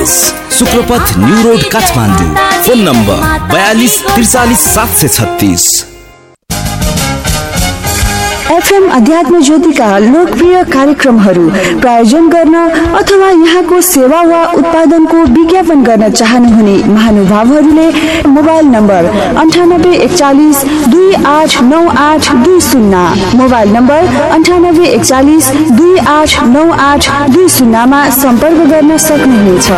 शुक्रपथ new road Kathmandu. Phone number 42 43 736। FM अध्यात्म ज्योतिका लोकप्रिय कार्यक्रमहरू प्रायोजन गर्न अथवा यहाँको सेवा वा उत्पादनको विज्ञापन गर्न चाहनुहुने महानुभावहरूले मोबाइल नम्बर 9841 289820, मोबाइल नम्बर 9841 289820 मा सम्पर्क गर्न सक्नुहुनेछ।